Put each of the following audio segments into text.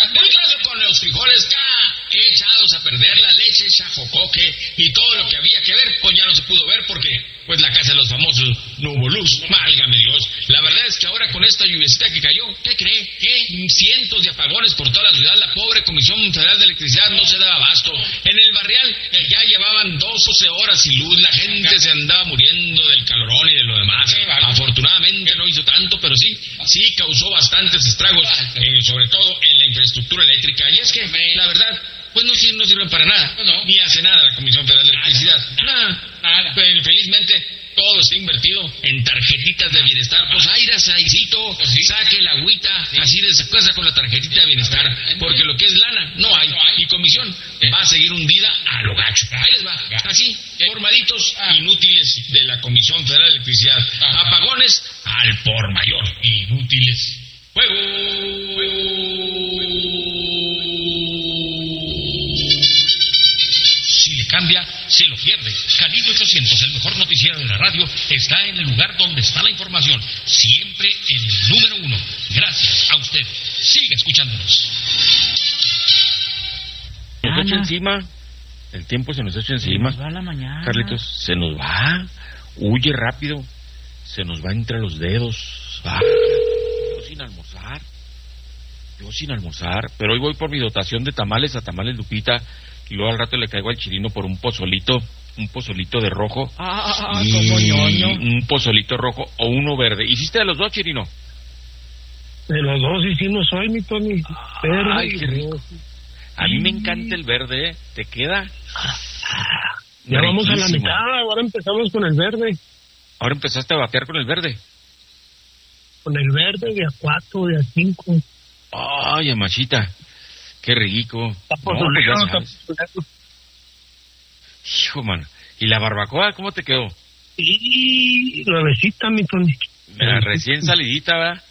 Incluso con los frijoles ya echados a perder, la leche hecha jocoque y todo lo que había que ver, pues ya no se pudo ver porque pues la casa de los famosos no hubo luz. Válgame Dios. La verdad es que ahora con esta lluviecita que cayó, ¿qué cree? Cientos de apagones por toda la ciudad. La pobre Comisión Federal de Electricidad no se daba abasto. En el Barrial ya llevaban 12 horas sin luz. La gente se andaba muriendo del calorón y de lo demás. Afortunadamente no hizo tanto, pero sí causó bastantes estragos, sobre todo en la infraestructura eléctrica. Y es que, la verdad, pues no sirven para nada. Ni hace nada la Comisión Federal de Electricidad. Nada. Pero felizmente todo está invertido en tarjetitas de bienestar. Pues airacito, saque el agüita, así de casa con la tarjetita de bienestar, porque lo que es lana no hay. Y comisión va a seguir hundida a lo gacho. Ahí les va, así, formaditos inútiles de la Comisión Federal de Electricidad. Apagones al por mayor. Inútiles. Si le cambia, se lo pierde. Calibre 800, el mejor noticiero de la radio, está en el lugar donde está la información. Siempre en el número 1. Gracias a usted. Siga escuchándonos. Nos echa encima. El tiempo se nos echa encima. Se nos va la mañana. Carlitos, se nos va. Huye rápido. Se nos va entre los dedos. Va. Yo sin almorzar. Pero hoy voy por mi dotación de tamales a Tamales Lupita. Y luego al rato le caigo al Chirino por un pozolito de rojo. Como ñoño. Un pozolito rojo o uno verde. ¿Hiciste de los dos, Chirino? De los dos hicimos hoy, mi Tony. Verde. Ay, qué rico. A mí me encanta el verde, ¿eh? ¿Te queda? Ya vamos a la Riquísimo. mitad, ahora empezamos con el verde. Ahora empezaste a batear con el verde. Con el verde de a 4, de a 5. Ay, amachita. Qué rico. Está No, pues ya pozolero, sabes. Hijo, mano. ¿Y la barbacoa cómo te quedó? Sí, nuevecita, mi Tony. Recién salidita, ¿verdad?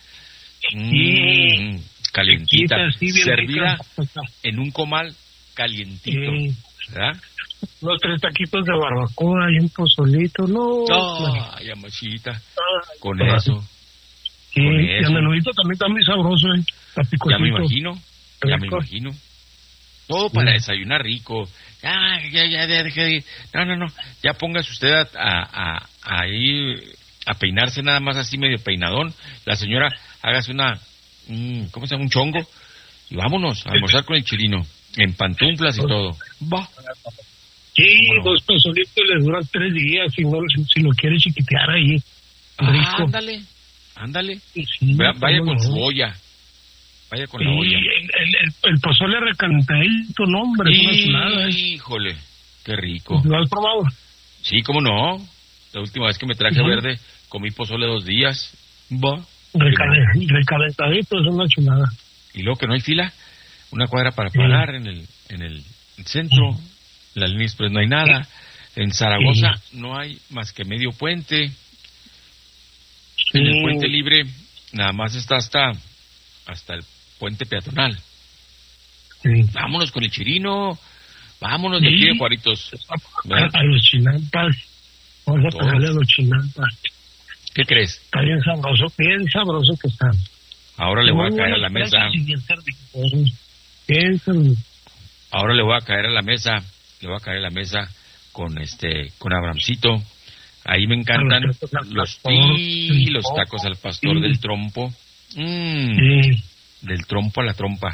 Calientita. Sí, bien servida rica. en un comal calientito. Sí. ¿Verdad? Los 3 taquitos de barbacoa y un pozolito, no. Ay, amachita. Ay, Con eso. Sí, con y eso. el menudito también está muy sabroso, Está Ya picosito. me imagino. Ya me Rico. imagino. Todo para desayunar rico. Ya, deje de ir. No. Ya póngase usted a ir a peinarse nada más así medio peinadón. La señora, hágase ¿cómo se llama? Un chongo. Y vámonos a almorzar con el Chirino. En pantuflas y todo. Va. Sí, ¿Cómo no? 2 pozolitos les duran 3 días si lo quiere chiquitear ahí. Rico. Ándale. Sí, Vaya cómo con no. su olla. Vaya con Sí, la olla. el pozole recalentadito, no, hombre, es una chulada. Híjole, qué rico. ¿Lo has probado? Sí, cómo no. La última vez que me traje verde, comí pozole 2 días. Va. Recalentadito, es una chulada. Y luego que no hay fila, una cuadra para pagar en el centro. La línea express no hay nada. En Zaragoza no hay más que medio puente. En el puente libre nada más está hasta el puente peatonal. Sí. Vámonos con el Chirino. Vámonos de aquí de Juaritos. ¿Verdad? A los chinampas. Vamos a Todos. pagarle a los chinampas. ¿Qué crees? Está bien sabroso que está. Ahora le voy a Muy caer a buenos la mesa. precios y bien servidos. Bien servidos. Ahora le voy a caer a la mesa. Le voy a caer a la mesa con Abramcito. Ahí me encantan los tacos al pastor del trompo. Sí. Del trompo a la trompa.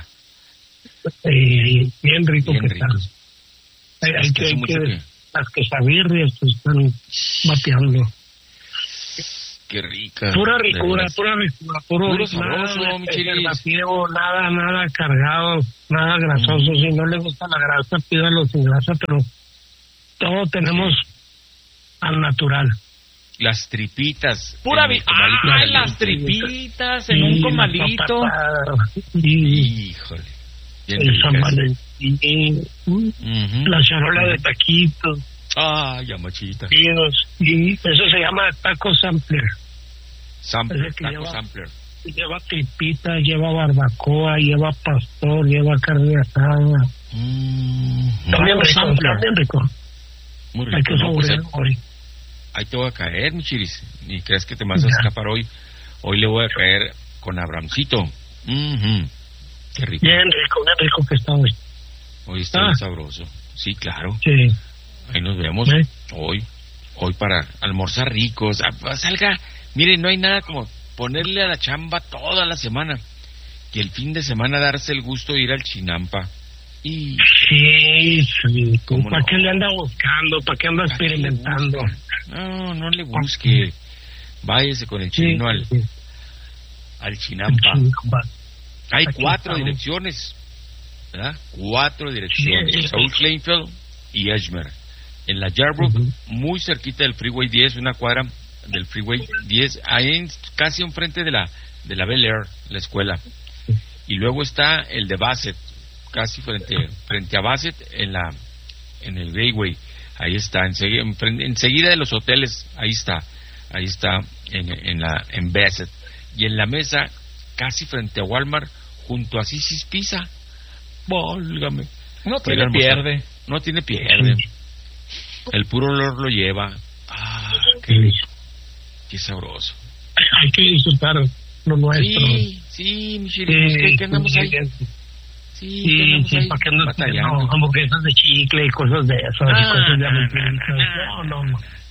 Bien rico Bien que está. ricos. Hay que hace mucho que- las quesabirrias que están bateando. Qué rica. Pura de ricura, veras. puro sabroso, nada, mi Chiris. preservativo, nada cargado, nada grasoso. Si no le gusta la grasa, pídalo sin grasa, pero todo tenemos al natural. Las tripitas. Pura en el comalito ¡Ay, caliente. las tripitas en un comalito! Y Híjole. Bien el San ricas. Valentín, Ujú. la charola de taquitos, Ay, amachita. y eso se llama taco sampler. Sampler, Ese que taco lleva- sampler. Lleva tripita, lleva barbacoa, lleva pastor, lleva carne asada. También rico, sampler. también rico. Muy Hay rico. que ¿No? Pues saborear hoy. ahí te voy a caer, mi Chiris. Ni crees que te vas a escapar hoy. Hoy le voy a caer con Abramcito. Ujú. Qué rico. Bien rico que está hoy. Hoy está bien sabroso. Sí, claro. Sí. Ahí nos vemos hoy para almorzar ricos. Salga, miren, no hay nada como ponerle a la chamba toda la semana y el fin de semana darse el gusto de ir al Chinampa. Y sí. ¿Para no? qué le anda buscando? ¿Para qué anda experimentando? No le busque. Váyase con el chino al Chinampa. Hay 4 direcciones, ¿verdad? 4 direcciones. South Plainfield y Edgemer. En la Yarbrough, muy cerquita del Freeway 10, una cuadra del Freeway 10, ahí casi enfrente de la Bel Air, la escuela. Y luego está el de Bassett, casi frente a Bassett en el Gateway. Ahí está, enseguida de los hoteles, ahí está en Bassett. Y en la mesa, casi frente a Walmart, junto a Sissy's Pizza. Válgame. No tiene pierde. No tiene pierde. El puro olor lo lleva. Qué sabroso. Hay que disfrutar lo nuestro. Sí, Michelle, ¿qué andamos ahí? Sí, ¿para qué andas batallando? Hamburguesas de chicle y cosas de esas, cosas de No.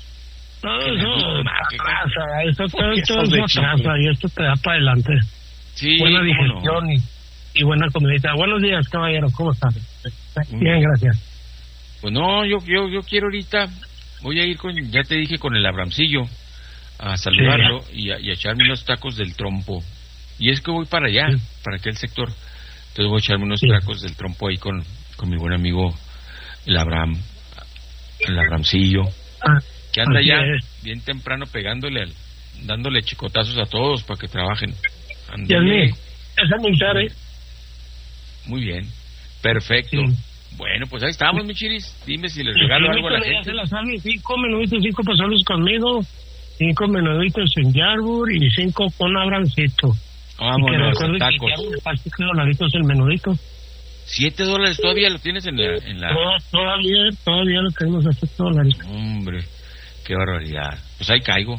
Esto atrasa y esto te da para adelante. Sí, buena digestión y buena comidita. Buenos días, caballero, ¿cómo estás? Bien, gracias. Pues no, yo quiero ahorita, voy a ir ya te dije, con el Abramcillo a saludarlo y a echarme unos tacos del trompo. Y es que voy para allá, para aquel sector. Entonces voy a echarme unos tacos del trompo ahí con mi buen amigo el Abramcillo, que anda ya bien temprano dándole chicotazos a todos para que trabajen. Esa militares. Muy bien, perfecto. Bueno, pues ahí estamos, mi Chiris. Dime si les regalo algo a la gente. 5 minutos, 5 pasoles conmigo, 5 menuditos en Yarbrough y 5 con Abrancito. Vámonos, tacos. $7 el menudito. $7 todavía lo tienes en la... Todavía lo tenemos a $7. Hombre, qué barbaridad. Pues ahí caigo.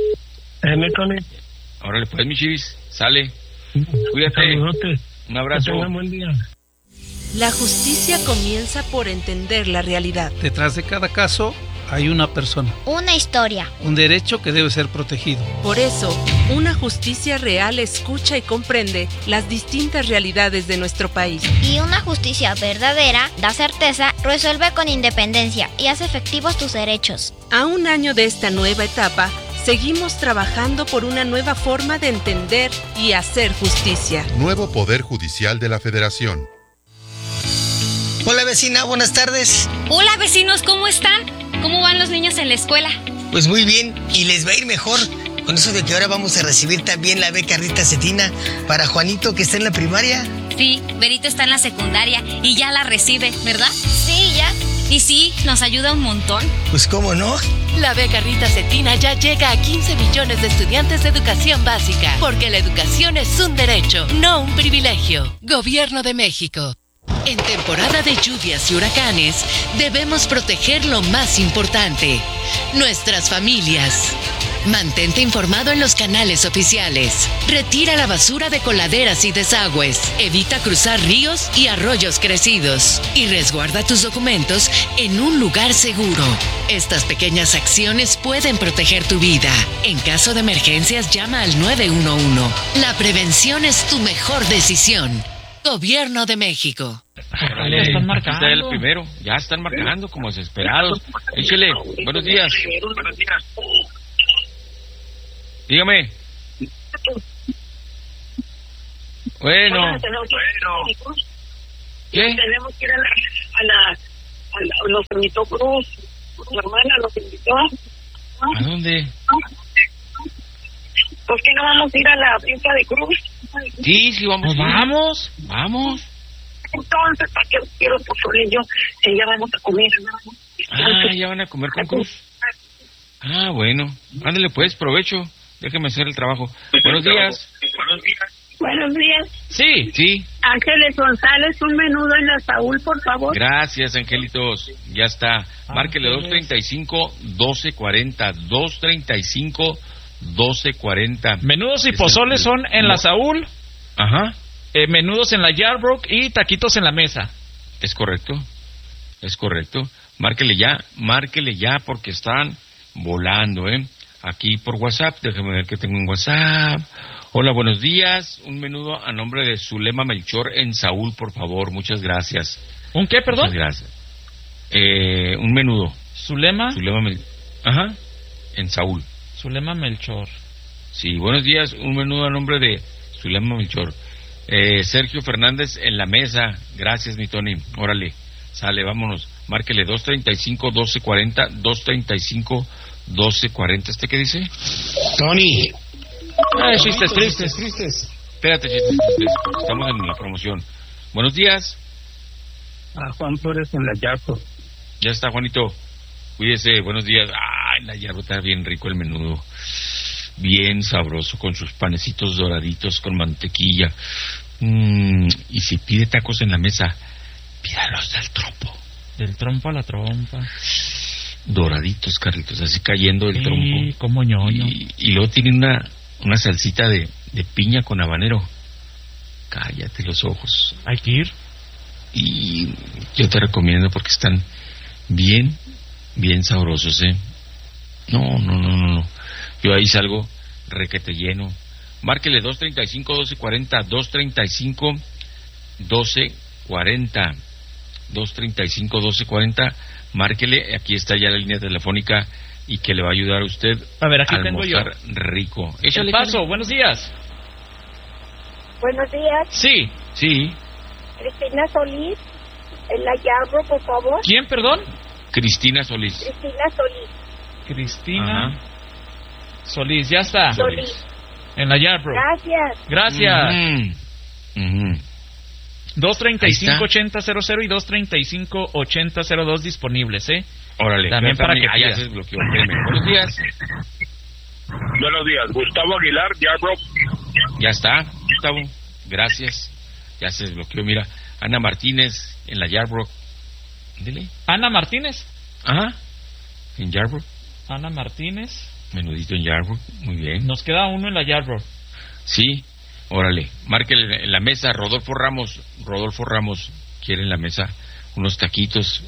Órale, pues, mi Chiris, sale. Cuídate. Saludotes. Un abrazo. Que tengan buen día. La justicia comienza por entender la realidad. Detrás de cada caso hay una persona. Una historia. Un derecho que debe ser protegido. Por eso, una justicia real escucha y comprende las distintas realidades de nuestro país. Y una justicia verdadera da certeza, resuelve con independencia y hace efectivos tus derechos. A un año de esta nueva etapa, seguimos trabajando por una nueva forma de entender y hacer justicia. Nuevo Poder Judicial de la Federación. Hola vecina, buenas tardes. Hola vecinos, ¿cómo están? ¿Cómo van los niños en la escuela? Pues muy bien, y les va a ir mejor con eso de que ahora vamos a recibir también la beca Rita Cetina para Juanito, que está en la primaria. Sí, Berito está en la secundaria y ya la recibe, ¿verdad? Sí, ya. Y sí, nos ayuda un montón. Pues cómo no. La beca Rita Cetina ya llega a 15 millones de estudiantes de educación básica, porque la educación es un derecho, no un privilegio. Gobierno de México. En temporada de lluvias y huracanes, debemos proteger lo más importante, nuestras familias. Mantente informado en los canales oficiales. Retira la basura de coladeras y desagües. Evita cruzar ríos y arroyos crecidos. Y resguarda tus documentos en un lugar seguro. Estas pequeñas acciones pueden proteger tu vida. En caso de emergencias, llama al 911. La prevención es tu mejor decisión. Gobierno de México. Ya están marcando. Este es el primero. Ya están marcando como desesperados. Échele. Buenos días. Dígame. Bueno. ¿Qué? Tenemos que ir nos invitó Cruz. Mi hermana nos invitó. ¿A dónde? ¿Por qué no vamos a ir a la fiesta de Cruz? Sí, vamos. Vamos. Entonces, ¿para qué quiero pozole yo? Ya vamos a comer. Ya van a comer con Cruz. Bueno. Ándale pues, provecho. Déjeme hacer el trabajo. Buenos días. Buenos días. Sí. Ángeles González, un menudo en la Saúl, por favor. Gracias, angelitos. Ya está. Márquele 235-1240. 235-1240. Menudos y pozoles son en la Saúl. Ajá. menudos en la Yarbrough y taquitos en la mesa. Es correcto. Márquele ya porque están volando, Aquí por WhatsApp, déjeme ver que tengo en WhatsApp. Hola, buenos días. Un menudo a nombre de Zulema Melchor en Saúl, por favor. Muchas gracias. ¿Un qué, perdón? Muchas gracias. Un menudo. ¿Zulema? Ajá, en Saúl. Zulema Melchor. Sí, buenos días. Un menudo a nombre de Zulema Melchor. Sergio Fernández en la mesa. Gracias, mi Tony. Órale, sale, vámonos. Márquele 235-1240, 235-1240. ¿Este qué dice? Tony. Chistes tristes. Espérate, chistes tristes. Estamos en la promoción. Buenos días. A Juan Flores en la Yarbrough. Ya está, Juanito. Cuídese, buenos días. Ay, la Yarbrough está bien rico el menudo. Bien sabroso, con sus panecitos doraditos, con mantequilla. Y si pide tacos en la mesa, pídalos del trompo. Del trompo a la trompa. Doraditos, Carlitos, así cayendo el trompo. Como ñoño. Y luego tienen una salsita de piña con habanero. Cállate los ojos. Hay que ir. Y yo te recomiendo porque están bien sabrosos, No. Yo ahí salgo requete lleno. Márquele 235-1240, 235-1240, 235-1240. Márquele, aquí está ya la línea telefónica y que le va a ayudar a usted a ver, aquí a tengo almorzar yo. Rico. El paso, buenos días. Buenos días. Sí. Cristina Solís, en la Yarbrough, por favor. ¿Quién, perdón? Cristina Solís. Cristina Solís, ya está. Solís. En la Yarbrough. Gracias. 235-8000 y 235-8002 disponibles, Órale. También para que ya se desbloqueó. Buenos días. Buenos días. Gustavo Aguilar, Yarbrough. Ya está, Gustavo. Gracias. Ya se desbloqueó. Mira, Ana Martínez en la Yarbrough. Dile. ¿Ana Martínez? Ajá. En Yarbrough. Ana Martínez. Menudito en Yarbrough. Muy bien. Nos queda uno en la Yarbrough. Sí. Órale. Márquele en la mesa. Rodolfo Ramos quiere en la mesa unos taquitos.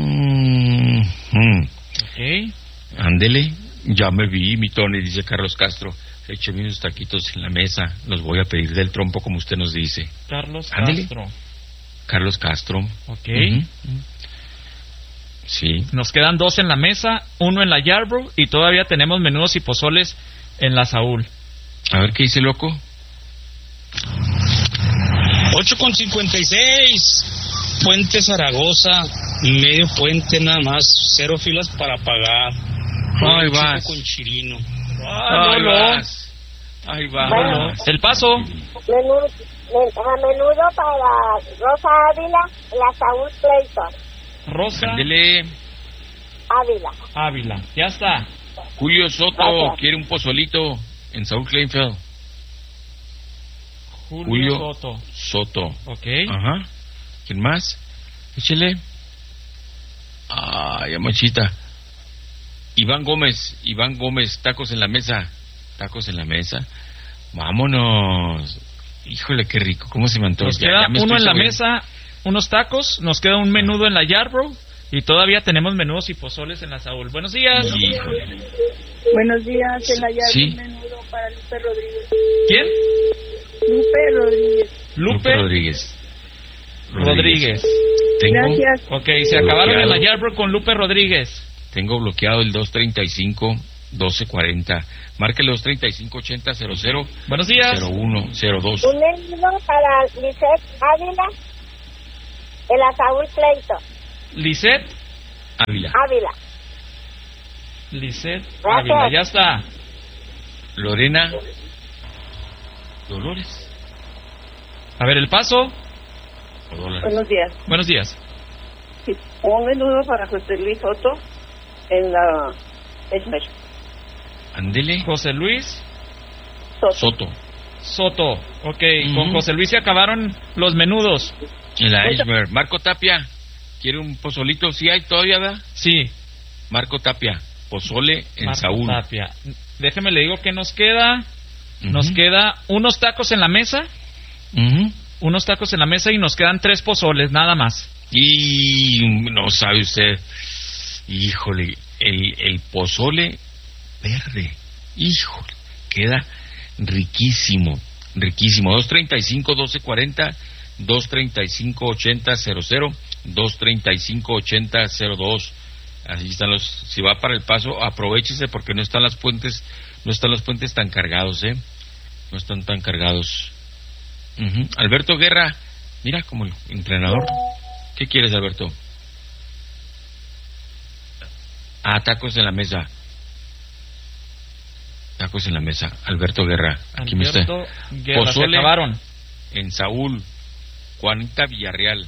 Ok. Ándele. Ya me vi, mi Tony, dice Carlos Castro. Écheme unos taquitos en la mesa. Los voy a pedir del trompo, como usted nos dice. Carlos Castro. Ok. Sí. Nos quedan 2 en la mesa, 1 en la Yarbrough y todavía tenemos menudos y pozoles en la Saúl. A ver qué dice, loco. 8:56. Puente Zaragoza, medio puente nada más, 0 filas para pagar. Ahí vas. Con Chirino. Ahí vas. Bueno. El paso. Menudo para Rosa Ávila, la Saúl Clayton. Rosa Ándele. Ávila. Ya está. Julio Soto quiere un pozolito en Saúl Kleinfeld. Julio Soto. Ok. Ajá. ¿Quién más? Échele. Ay, amachita. Iván Gómez, tacos en la mesa. Vámonos. Híjole, qué rico. ¿Cómo se me antoja? Nos queda uno en la mesa, unos tacos. Nos queda un menudo en la Yarbrough. Y todavía tenemos menudos y pozoles en la Saúl. Buenos días. Híjole. Buenos días, en la Yarbrough. Sí. Menudo para Lupe Rodríguez. ¿Quién? Lupe Rodríguez. Gracias. Ok, se acabaron en la Yarbrough con Lupe Rodríguez. Tengo bloqueado el 235-1240. Márquele 235-8000. Buenos días. 0102. Un menudo para Lisette Ávila, en la Saúl Clayton. Lisette Ávila. Ávila, ya está. Lorena Dolores. A ver, el paso. Buenos días. Buenos días. Sí, un menudo para José Luis Soto en la Esmer. Ándele. José Luis Soto. Ok, con José Luis se acabaron los menudos. En la Esmer. Marco Tapia quiere un pozolito. ¿Sí hay todavía, da? Sí. Marco Tapia, pozole en Marco Saúl. Tapia. Déjeme le digo que nos queda. Nos queda unos tacos en la mesa. unos tacos en la mesa y nos quedan 3 pozoles, nada más. Y no sabe usted, híjole, el pozole verde, híjole, queda riquísimo, riquísimo. 235-1240, 235-8000, 235-8002. Así están los. Si va para El Paso, aprovechese porque no están los puentes tan cargados, no están tan cargados. Alberto Guerra, mira como el entrenador. ¿Qué quieres, Alberto? Tacos en la mesa. Tacos en la mesa. Alberto Guerra. Aquí me está. Guerra, se acabaron. En Saúl. Juanita Villarreal.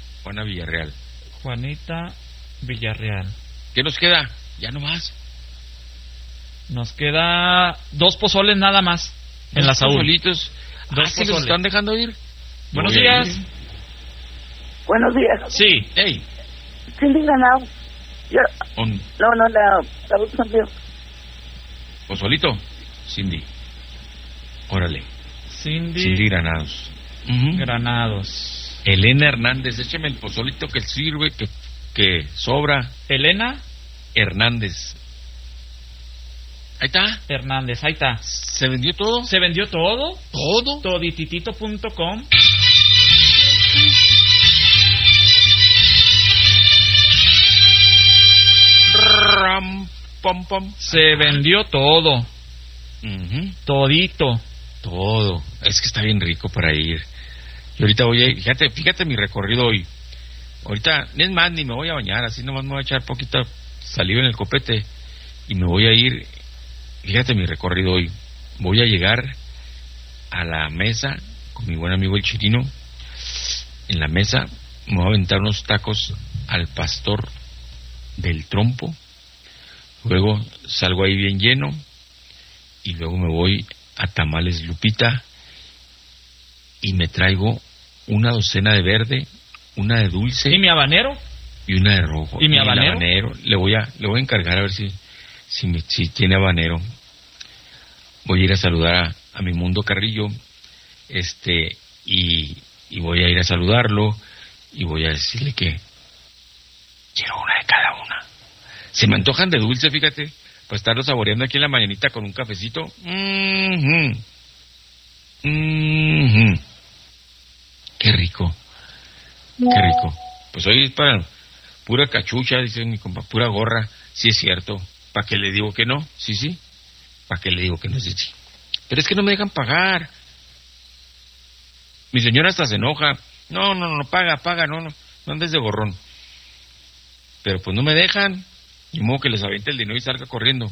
Juanita Villarreal. ¿Qué nos queda? Ya no más. Nos queda 2 pozoles nada más. En la Saúl. Pozolitos. ¿Sí los están dejando ir? Buenos días. Buenos días. Sí. Hey. Cindy Granado. La cambió. ¿Pozolito? Cindy. Órale. Cindy Granados. Granados. Elena Hernández, écheme el pozolito que sirve, que sobra. Elena Hernández. Ahí está. Hernández, ahí está. ¿Se vendió todo? ¿Se vendió todo? ¿Todo? Todititito.com. Ram, pom, pom. Se vendió todo. Todito. Todo. Es que está bien rico para ir. Y ahorita voy a ir, fíjate mi recorrido hoy. Ahorita, es más, ni me voy a bañar, así nomás me voy a echar poquita saliva en el copete y me voy a ir. Fíjate mi recorrido hoy. Voy a llegar a la mesa con mi buen amigo el Chirino. En la mesa me voy a aventar unos tacos al pastor del trompo. Luego salgo ahí bien lleno y luego me voy a Tamales Lupita y me traigo una docena de verde, una de dulce. ¿Y mi habanero? Y una de rojo. ¿Y mi habanero? Le voy a encargar a ver si tiene habanero. Voy a ir a saludar a mi Mundo Carrillo, y voy a ir a saludarlo y voy a decirle que quiero una de cada una. Se me antojan de dulce, fíjate, para estarlo saboreando aquí en la mañanita con un cafecito. Qué rico. Qué rico. Pues hoy es para pura cachucha, dice mi compa, pura gorra. Sí es cierto. ¿Para qué le digo que no? Sí. ¿Para qué le digo que no? Sí. Pero es que no me dejan pagar. Mi señora hasta se enoja. No, paga, no andes de gorrón. Pero pues no me dejan. Ni modo que les aviente el dinero y salga corriendo.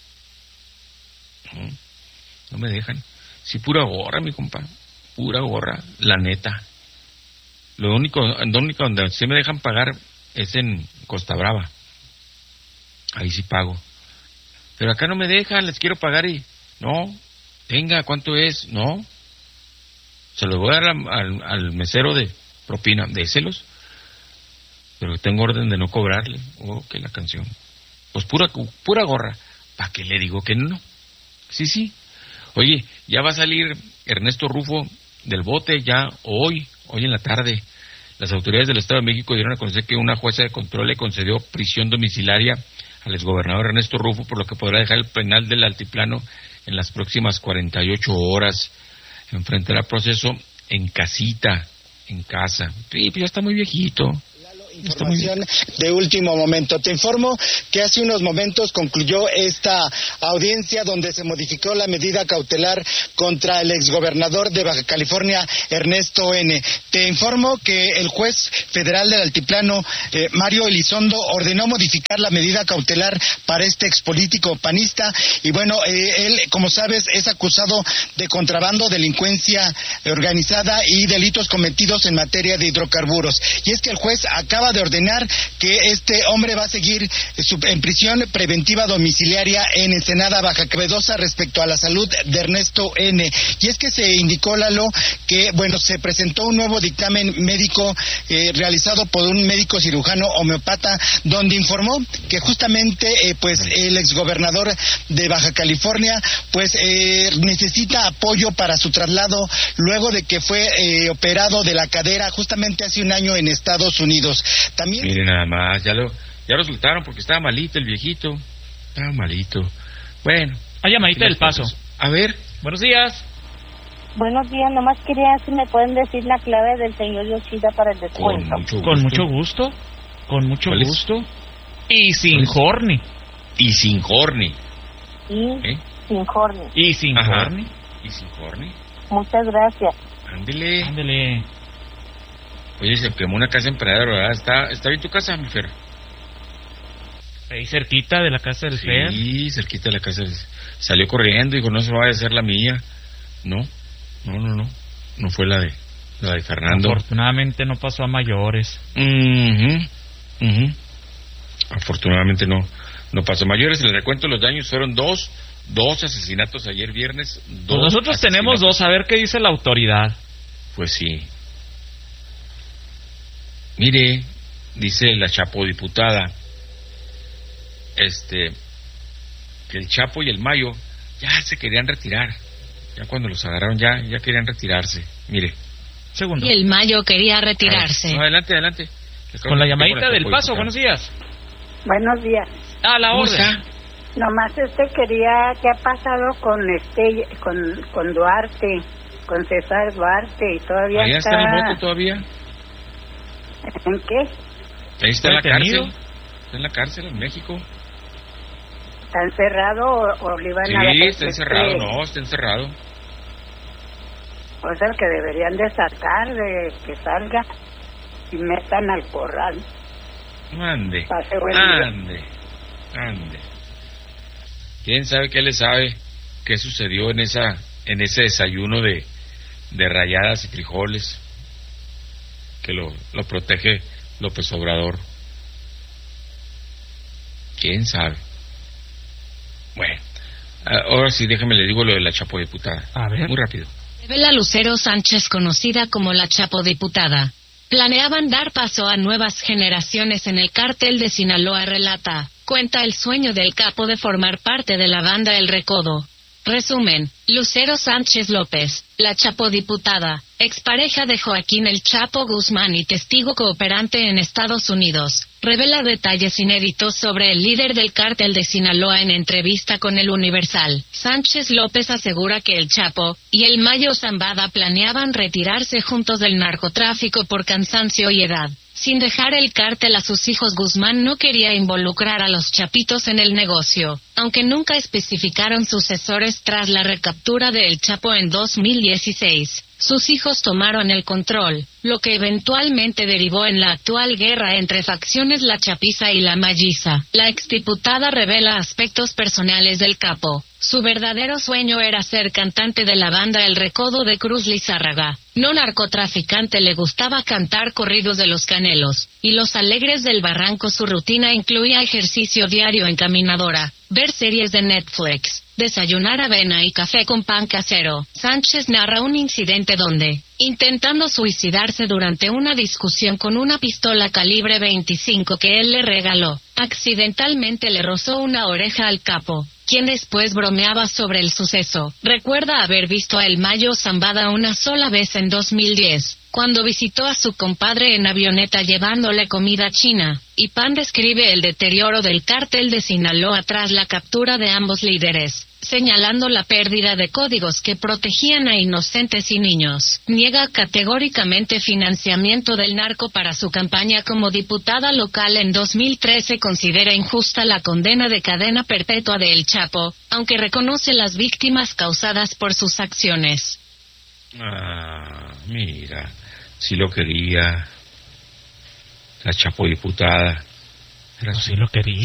No me dejan. Sí, pura gorra, mi compa. Pura gorra, la neta. Lo único donde sí me dejan pagar es en Costa Brava. Ahí sí pago. Pero acá no me dejan, les quiero pagar y... No, venga, ¿cuánto es? No. Se lo voy a dar al mesero de propina, déselos. Pero tengo orden de no cobrarle. Que la canción. Pues pura gorra. ¿Para qué le digo que no? Sí. Oye, ya va a salir Ernesto Rufo del bote ya hoy en la tarde. Las autoridades del Estado de México dieron a conocer que una jueza de control le concedió prisión domiciliaria al exgobernador Ernesto Rufo, por lo que podrá dejar el penal del Altiplano en las próximas 48 horas. Enfrentará proceso en casita, en casa. Sí, pero ya está muy viejito. Información de último momento. Te informo que hace unos momentos concluyó esta audiencia donde se modificó la medida cautelar contra el exgobernador de Baja California, Ernesto N. Te informo que el juez federal del Altiplano, Mario Elizondo, ordenó modificar la medida cautelar para este expolítico panista y bueno, él, como sabes, es acusado de contrabando, delincuencia organizada y delitos cometidos en materia de hidrocarburos. Y es que el juez acaba acaba de ordenar que este hombre va a seguir en prisión preventiva domiciliaria en Ensenada, Baja California, respecto a la salud de Ernesto N. Y es que se indicó, Lalo, que, bueno, se presentó un nuevo dictamen médico realizado por un médico cirujano homeopata, donde informó que justamente, pues, el exgobernador de Baja California, pues, necesita apoyo para su traslado luego de que fue operado de la cadera justamente hace un año en Estados Unidos. También... Mire, nada más, ya lo soltaron porque estaba malito el viejito. Estaba malito. Bueno. Hay llamadita del Paso. A ver. Buenos días. Buenos días, nomás quería si me pueden decir la clave del señor Yoshida para el descuento. Con mucho gusto. Con mucho gusto. Y sin horny. Y sin horny. Sin horny. Y sin horny. Y sin horny. Muchas gracias. Ándele. Oye, se quemó una casa emperador, ¿verdad? ¿Está bien tu casa, mi Fer? Ahí cerquita de la casa del Fer. Sí, cerquita de la casa. Salió corriendo y dijo, no se va a hacer la mía. No fue la de Fernando. Afortunadamente no pasó a mayores. Afortunadamente no pasó a mayores. El recuento de los daños fueron dos asesinatos ayer viernes. Pues nosotros tenemos 2, a ver qué dice la autoridad. Pues sí. Mire, dice la Chapo diputada, que el Chapo y el Mayo ya se querían retirar. Ya cuando los agarraron ya querían retirarse. Mire. Segundo. Y el Mayo quería retirarse. No, adelante. Con la llamadita del Paso, buenos días. Buenos días. A la orden. Nomás quería, ¿qué ha pasado con Duarte, con César Duarte? Y todavía ¿Allá está en el bote todavía? ¿En qué? Ahí está en la cárcel. Está en la cárcel en México. ¿Está encerrado o le van a... Sí, está encerrado, está encerrado. O sea, que deberían de sacar, de que salga y metan al corral. Ande. Ande. ¿Quién sabe qué le sabe qué sucedió en ese desayuno de rayadas y frijoles que lo protege López Obrador? ¿Quién sabe? Bueno, ahora sí, déjeme le digo lo de la Chapo diputada. A ver. Muy rápido. Revela Lucero Sánchez, conocida como la Chapo diputada. Planeaban dar paso a nuevas generaciones en el cártel de Sinaloa, relata. Cuenta el sueño del capo de formar parte de la banda El Recodo. Resumen, Lucero Sánchez López, la Chapo diputada, expareja de Joaquín El Chapo Guzmán y testigo cooperante en Estados Unidos, revela detalles inéditos sobre el líder del cártel de Sinaloa en entrevista con El Universal. Sánchez López asegura que El Chapo y el Mayo Zambada planeaban retirarse juntos del narcotráfico por cansancio y edad. Sin dejar el cártel a sus hijos, Guzmán no quería involucrar a los chapitos en el negocio, aunque nunca especificaron sucesores tras la recaptura de El Chapo en 2016. Sus hijos tomaron el control, lo que eventualmente derivó en la actual guerra entre facciones La Chapiza y La Malliza. La exdiputada revela aspectos personales del capo. Su verdadero sueño era ser cantante de la banda El Recodo de Cruz Lizárraga. No narcotraficante, le gustaba cantar corridos de los Canelos y Los Alegres del Barranco. Su rutina incluía ejercicio diario en caminadora, ver series de Netflix, desayunar avena y café con pan casero. Sánchez narra un incidente donde, intentando suicidarse durante una discusión con una pistola calibre 25 que él le regaló, accidentalmente le rozó una oreja al capo, quien después bromeaba sobre el suceso. Recuerda haber visto a El Mayo Zambada una sola vez en 2010, cuando visitó a su compadre en avioneta llevándole comida china y pan. Describe el deterioro del cártel de Sinaloa tras la captura de ambos líderes, señalando la pérdida de códigos que protegían a inocentes y niños. Niega categóricamente financiamiento del narco para su campaña como diputada local. En 2013 considera injusta la condena de cadena perpetua de El Chapo, aunque reconoce las víctimas causadas por sus acciones. Mira, si lo quería la Chapo diputada. Pero sí lo quería.